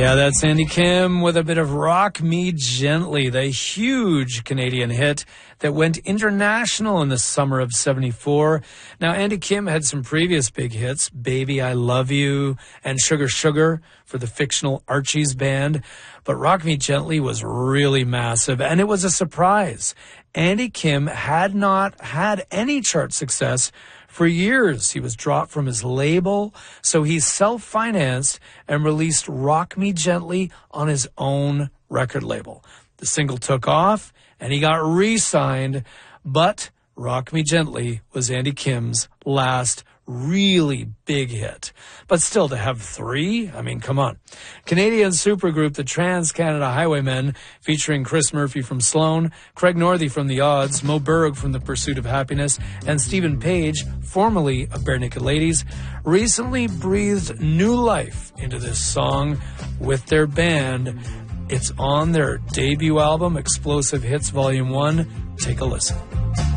Yeah, that's Andy Kim with a bit of Rock Me Gently, the huge Canadian hit that went international in the summer of 74. Now, Andy Kim had some previous big hits, Baby I Love You and Sugar Sugar for the fictional Archie's band. But Rock Me Gently was really massive, and it was a surprise. Andy Kim had not had any chart success for years. He was dropped from his label, so he self-financed and released Rock Me Gently on his own record label. The single took off, and he got re-signed, but Rock Me Gently was Andy Kim's last really big hit. But still, to have three? I mean, come on. Canadian supergroup The Trans-Canada Highwaymen, featuring Chris Murphy from Sloan, Craig Northey from The Odds, Mo Berg from The Pursuit of Happiness, and Stephen Page, formerly of Bare Naked Ladies, recently breathed new life into this song with their band. It's on their debut album, Explosive Hits Volume 1. Take a listen.